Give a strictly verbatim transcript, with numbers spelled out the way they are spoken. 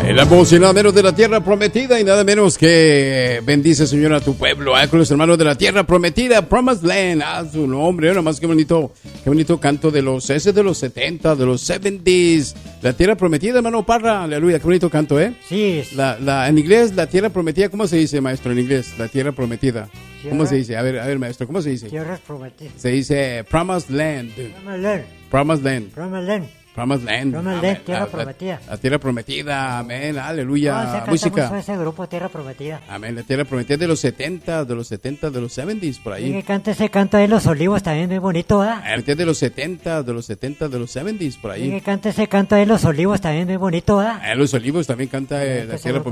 La voz y nada menos de la tierra prometida y nada menos que bendice, Señor, a tu pueblo, ¿eh? Con los hermanos de la tierra prometida, Promised Land, a su nombre, nada más que bonito, qué bonito canto de los, ese de los setenta, de los seventies, la tierra prometida, hermano Parra, aleluya, qué bonito canto, ¿eh? Sí. La, la, en inglés, la tierra prometida, ¿cómo se dice, maestro, en inglés? La tierra prometida, ¿cómo Tierra. se dice? A ver, a ver, maestro, ¿cómo se dice? Tierras prometidas. Se dice Promised Land, Promised Land. Promised Land. Promised Land. Promised Land. Promised Amén. Land, tierra La- prometida. La, la tierra prometida, amén, No, aleluya, se canta música. mucho ese grupo, Tierra Prometida. Amén, la tierra prometida de los setenta, de los setenta, de los seventies, por Y ahí. que canta ese canto de los olivos también muy bonito, ¿verdad? La tierra de los setenta, de los setenta, de los seventies, por Y ahí. que canta ese canto de los olivos también muy bonito, ¿verdad? En los olivos también canta eh, la Ese tierra grupo